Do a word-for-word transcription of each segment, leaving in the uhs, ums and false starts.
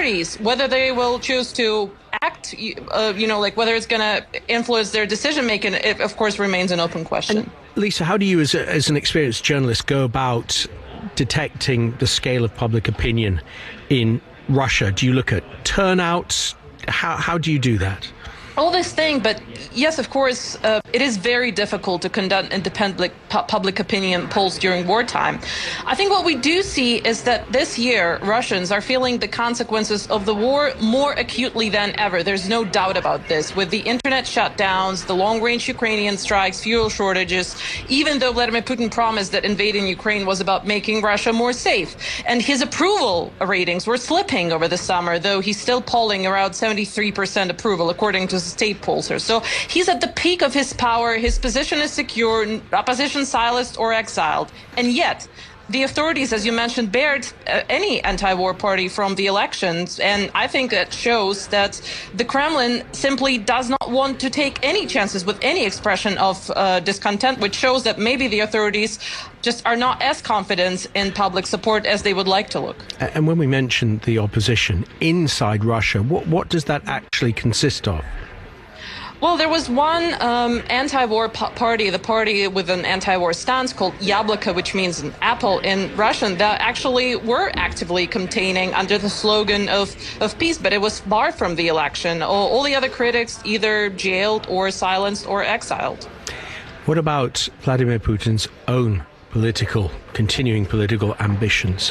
authorities, whether they will choose to act, uh, you know, like whether it's going to influence their decision making, it of course remains an open question. And Lisa, how do you, as, a, as an experienced journalist, go about detecting the scale of public opinion in Russia? Do you look at turnouts? How, how do you do that? All this thing, but yes, of course, uh, it is very difficult to conduct independent pu- public opinion polls during wartime. I think what we do see is that this year, Russians are feeling the consequences of the war more acutely than ever. There's no doubt about this. With the internet shutdowns, the long-range Ukrainian strikes, fuel shortages, even though Vladimir Putin promised that invading Ukraine was about making Russia more safe. And his approval ratings were slipping over the summer, though he's still polling around seventy-three percent approval, according to state pollsters. So he's at the peak of his power. His position is secure, opposition silenced or exiled. And yet, the authorities, as you mentioned, barred uh, any anti-war party from the elections. And I think that shows that the Kremlin simply does not want to take any chances with any expression of uh, discontent, which shows that maybe the authorities just are not as confident in public support as they would like to look. And when we mentioned the opposition inside Russia, what, what does that actually consist of? Well, there was one um, anti-war p- party, the party with an anti-war stance called Yabloko, which means an apple in Russian, that actually were actively campaigning under the slogan of, of peace, but it was barred from the election. All, all the other critics either jailed or silenced or exiled. What about Vladimir Putin's own political, continuing political ambitions?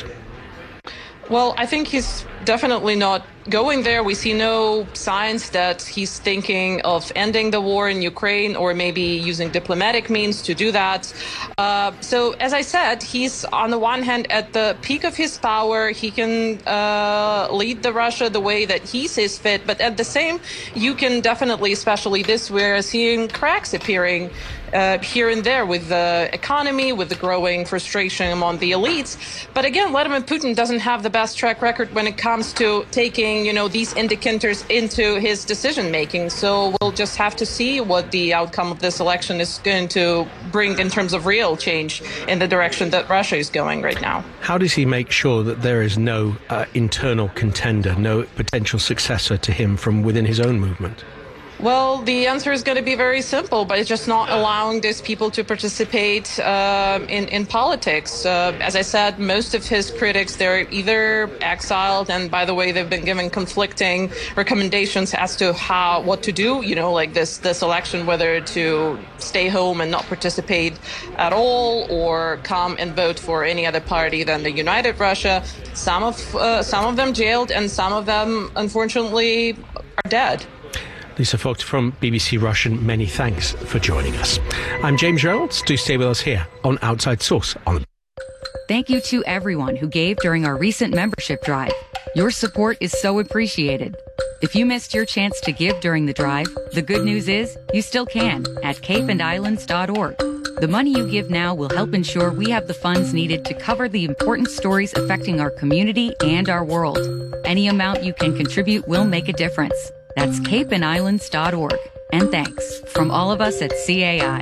Well, I think he's definitely not going there. We see no signs that he's thinking of ending the war in Ukraine or maybe using diplomatic means to do that. Uh, so, as I said, he's on the one hand at the peak of his power. He can uh, lead the Russia the way that he sees fit. But at the same, you can definitely, especially this year, seeing cracks appearing Uh, here and there with the economy, with the growing frustration among the elites. But again, Vladimir Putin doesn't have the best track record when it comes to taking, you know, these indicators into his decision making. So we'll just have to see what the outcome of this election is going to bring in terms of real change in the direction that Russia is going right now. How does he make sure that there is no uh, internal contender, no potential successor to him from within his own movement? Well, the answer is going to be very simple, but it's just not allowing these people to participate uh, in, in politics. Uh, as I said, most of his critics, they're either exiled, and by the way, they've been given conflicting recommendations as to how, what to do, you know, like this, this election, whether to stay home and not participate at all or come and vote for any other party than the United Russia. Some of, uh, some of them jailed, and some of them, unfortunately, are dead. Lisa Vogt from B B C Russian, many thanks for joining us. I'm James Reynolds. Do stay with us here on Outside Source. On Thank you to everyone who gave during our recent membership drive. Your support is so appreciated. If you missed your chance to give during the drive, the good news is you still can at cape and islands dot org. The money you give now will help ensure we have the funds needed to cover the important stories affecting our community and our world. Any amount you can contribute will make a difference. That's cape and islands dot org. And thanks from all of us at C A I.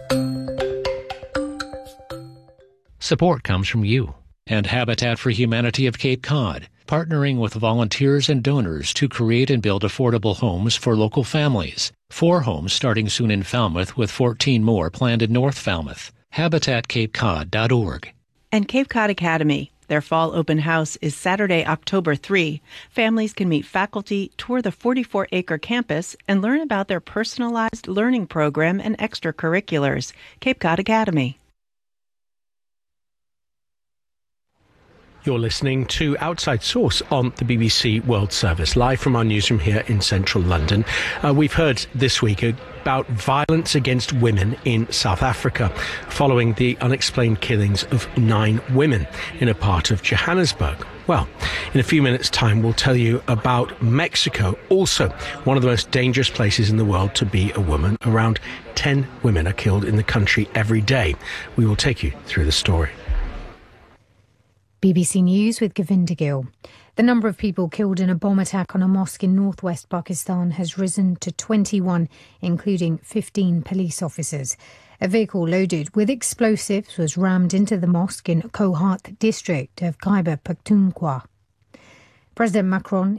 Support comes from you and Habitat for Humanity of Cape Cod, partnering with volunteers and donors to create and build affordable homes for local families. Four homes starting soon in Falmouth, with fourteen more planned in North Falmouth. habitat cape cod dot org. And Cape Cod Academy. Their fall open house is Saturday, October third. Families can meet faculty, tour the forty-four acre campus, and learn about their personalized learning program and extracurriculars. Cape Cod Academy. You're listening to Outside Source on the B B C World Service, live from our newsroom here in central London. Uh, we've heard this week about violence against women in South Africa following the unexplained killings of nine women in a part of Johannesburg. Well, in a few minutes' time, we'll tell you about Mexico, also one of the most dangerous places in the world to be a woman. Around ten women are killed in the country every day. We will take you through the story. B B C News with Govinda Gill. The number of people killed in a bomb attack on a mosque in northwest Pakistan has risen to twenty-one, including fifteen police officers. A vehicle loaded with explosives was rammed into the mosque in Kohat district of Khyber Pakhtunkhwa. President Macron